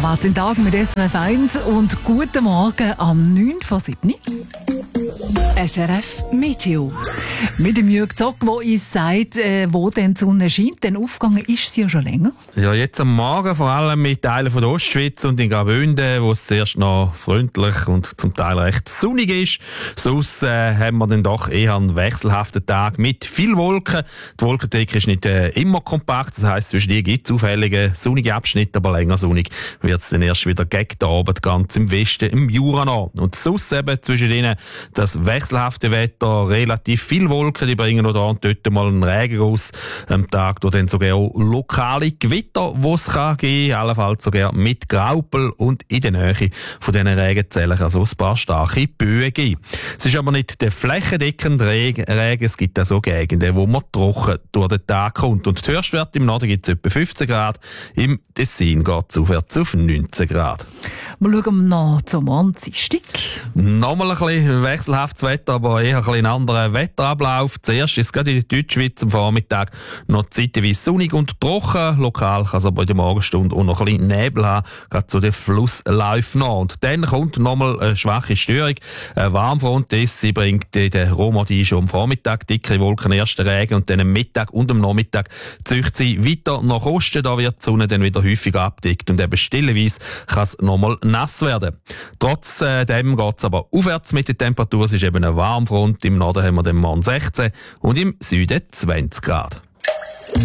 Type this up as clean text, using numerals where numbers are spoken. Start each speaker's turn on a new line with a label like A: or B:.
A: Vorwärts in den Tag mit SRF 1 und guten Morgen am 9:07.
B: SRF Meteo.
A: Mit dem Jürg Zock, der uns sagt, wo denn die Sonne scheint. Denn aufgegangen ist sie ja schon länger.
C: Ja, jetzt am Morgen vor allem mit Teilen von der Ostschweiz und in Graubünden, wo es zuerst noch freundlich und zum Teil recht sonnig ist. Sonst haben wir dann doch eher einen wechselhaften Tag mit viel Wolken. Die Wolkendecke ist nicht immer kompakt, das heisst, zwischen die gibt es auffällige sonnige Abschnitte, aber länger sonnig wird es dann erst wieder gegen den Abend ganz im Westen, im Jura noch. Und sonst eben zwischen ihnen das wechselhafte Wetter, relativ viel Wolken, die bringen noch da und dort mal einen Regen raus. Am Tag durch dann sogar auch lokale Gewitter, die es kann geben, allenfalls sogar mit Graupel und in der Nähe von diesen Regenzellen kann es auch ein paar starke Böen geben. Es ist aber nicht der flächendeckende Regen, es gibt auch so Gegenden, wo man trocken durch den Tag kommt. Und die Höchstwerte im Norden gibt es etwa 15 Grad, im Tessin geht es aufwärts auf 19 Grad.
A: Wir schauen noch zum Dienstag.
C: Nochmal ein bisschen wechselhaftes Wetter, aber eher ein bisschen anderer Wetterablauf. Zuerst ist es gerade in der Deutschschweiz am Vormittag noch zeitweise sonnig und trocken. Lokal kann es aber in der Morgenstunde auch noch ein bisschen Nebel haben, gerade zu den Flussläufen noch. Und dann kommt nochmal eine schwache Störung. Eine Warmfront, sie bringt in der Romandie schon am Vormittag dicke Wolken, ersten Regen und dann am Mittag und am Nachmittag zieht sie weiter nach Osten. Da wird die Sonne dann wieder häufig abgedeckt und eben stilleweise kann es nochmal nass werden. Trotzdem geht es aber aufwärts mit der Temperatur. Es ist eben eine Warmfront. Im Norden haben wir den morgen 16 und im Süden 20 Grad.